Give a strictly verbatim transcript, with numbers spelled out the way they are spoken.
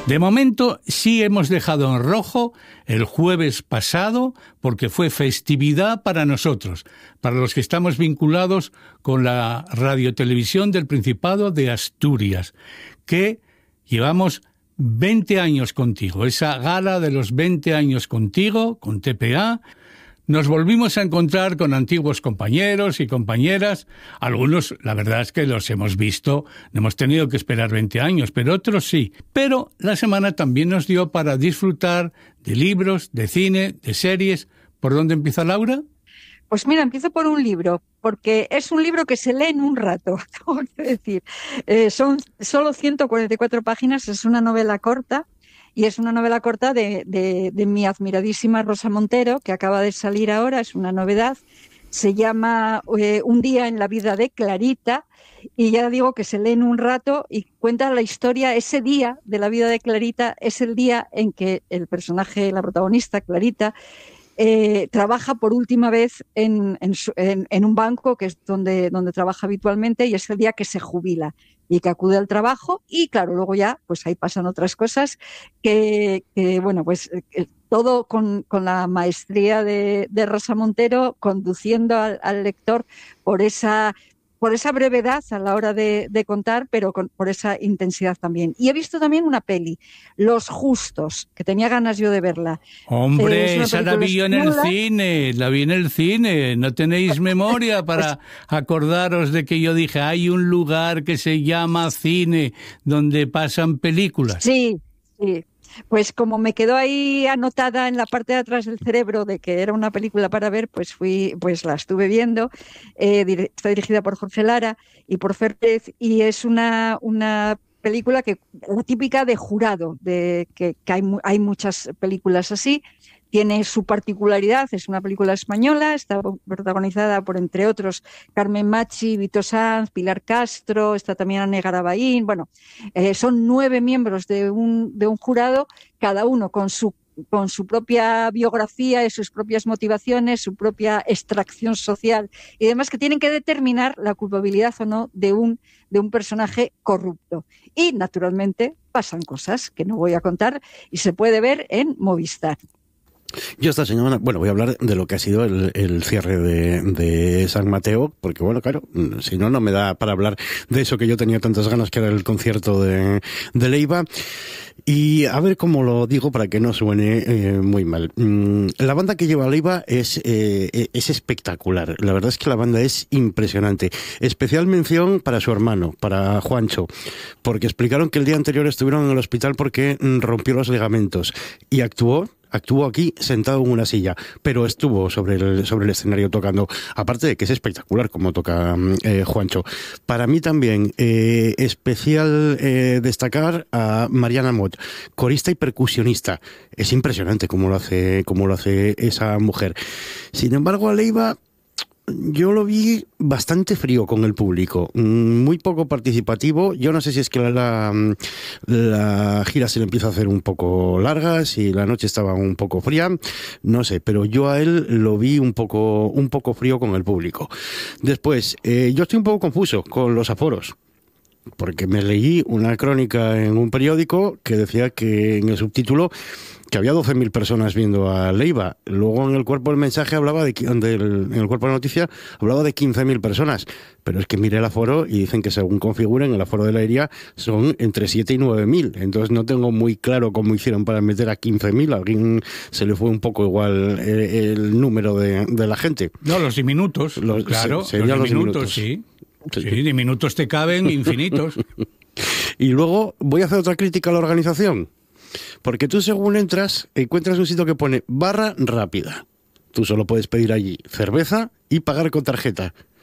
De momento sí hemos dejado en rojo el jueves pasado porque fue festividad para nosotros, para los que estamos vinculados con la radiotelevisión del Principado de Asturias, que llevamos veinte años contigo, esa gala de los veinte años contigo, con T P A. Nos volvimos a encontrar con antiguos compañeros y compañeras. Algunos, la verdad es que los hemos visto, no hemos tenido que esperar veinte años, pero otros sí. Pero la semana también nos dio para disfrutar de libros, de cine, de series. ¿Por dónde empieza Laura? Pues mira, empiezo por un libro, porque es un libro que se lee en un rato, tengo que decir. Eh, son solo ciento cuarenta y cuatro páginas, es una novela corta. Y es una novela corta de, de, de mi admiradísima Rosa Montero, que acaba de salir ahora, es una novedad. Se llama eh, Un día en la vida de Clarita, y ya digo que se lee en un rato y cuenta la historia. Ese día de la vida de Clarita es el día en que el personaje, la protagonista, Clarita, eh, trabaja por última vez en, en, en, en un banco, que es donde, donde trabaja habitualmente, y es el día que se jubila y que acude al trabajo. Y claro, luego ya pues ahí pasan otras cosas que, que bueno, pues eh, todo con, con la maestría de, de Rosa Montero, conduciendo al, al lector por esa por esa brevedad a la hora de, de contar, pero con, por esa intensidad también. Y he visto también una peli, Los Justos, que tenía ganas yo de verla. Hombre, eh, esa la vi yo en el cine, la vi en el cine. ¿No tenéis memoria para pues, acordaros de que yo dije, hay un lugar que se llama cine, donde pasan películas? Sí, sí. Pues como me quedó ahí anotada en la parte de atrás del cerebro de que era una película para ver, pues fui, pues la estuve viendo. Eh, está dirigida por Jorge Lara y por Fer Pérez, y es una, una película que, la típica de jurado, de que, que hay, hay muchas películas así. Tiene su particularidad, es una película española, está protagonizada por, entre otros, Carmen Machi, Vito Sanz, Pilar Castro, está también Anne Garabaín. Bueno, eh, son nueve miembros de un, de un jurado, cada uno con su, con su propia biografía y sus propias motivaciones, su propia extracción social y demás, que tienen que determinar la culpabilidad o no de un, de un personaje corrupto. Y, naturalmente, pasan cosas que no voy a contar y se puede ver en Movistar. Yo esta semana, bueno, voy a hablar de lo que ha sido el, el cierre de, de San Mateo, porque bueno, claro, si no, no me da para hablar de eso que yo tenía tantas ganas, que era el concierto de, de Leiva. Y a ver cómo lo digo para que no suene eh, muy mal. Mm, la banda que lleva Leiva es, eh, es espectacular. La verdad es que la banda es impresionante. Especial mención para su hermano, para Juancho, porque explicaron que el día anterior estuvieron en el hospital porque rompió los ligamentos y actuó Actuó aquí sentado en una silla, pero estuvo sobre el, sobre el escenario tocando. Aparte de que es espectacular como toca eh, Juancho. Para mí también eh, especial eh, destacar a Mariana Mott, corista y percusionista. Es impresionante cómo lo hace, cómo lo hace esa mujer. Sin embargo, a Leiva yo lo vi bastante frío con el público, muy poco participativo. Yo no sé si es que la, la, la gira se le empieza a hacer un poco larga, si la noche estaba un poco fría, no sé, pero yo a él lo vi un poco, un poco frío con el público. Después, eh, yo estoy un poco confuso con los aforos, porque me leí una crónica en un periódico que decía que en el subtítulo que había doce mil personas viendo a Leiva. Luego en el cuerpo del mensaje hablaba de, del, en el cuerpo de la noticia hablaba de quince mil personas. Pero es que miré el aforo y dicen que según configuren el aforo de la Iria son entre siete y nueve mil. Entonces no tengo muy claro cómo hicieron para meter a quince mil. A alguien se le fue un poco igual el, el número de, de la gente. No, los diminutos. Los, claro, se, los diminutos, los diminutos, sí. Sí, sí, diminutos te caben infinitos. Y luego voy a hacer otra crítica a la organización. Porque tú según entras, encuentras un sitio que pone barra rápida. Tú solo puedes pedir allí cerveza y pagar con tarjeta.